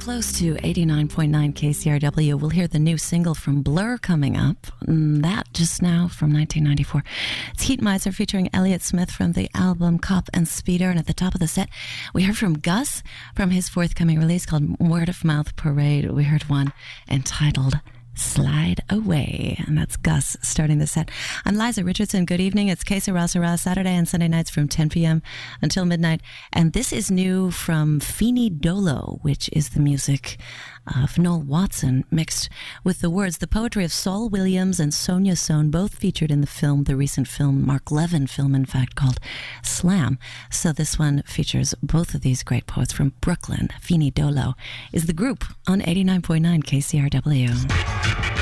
close to 89.9 KCRW. We'll hear the new single from Blur coming up. That just now from 1994. It's Heat Miser featuring Elliott Smith from the album Cop and Speeder. And at the top of the set, we heard from Gus from his forthcoming release called Word of Mouth Parade. We heard one entitled Slide Away. And that's Gus starting the set. I'm Liza Richardson. Good evening. It's Que Sera Sera, Saturday and Sunday nights from 10 p.m. until midnight. And this is new from Fini Dolo, which is the music of Noel Watson mixed with the words, the poetry of Saul Williams and Sonia Sohn, both featured in the film, the recent film, Mark Levin film, in fact, called Slam. So this one features both of these great poets from Brooklyn. Fini Dolo is the group on 89.9 KCRW.